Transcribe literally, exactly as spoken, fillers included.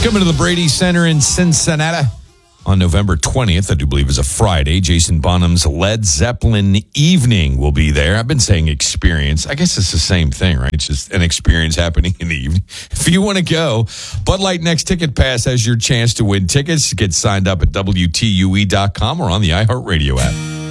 Coming to the Brady Center in Cincinnati on November twentieth, I do believe is a Friday. Jason Bonham's Led Zeppelin Evening will be there. I've been saying experience. I guess it's the same thing, right? It's just an experience happening in the evening. If you want to go, Bud Light Next Ticket Pass has your chance to win tickets. Get signed up at W T U E dot com or on the iHeartRadio app.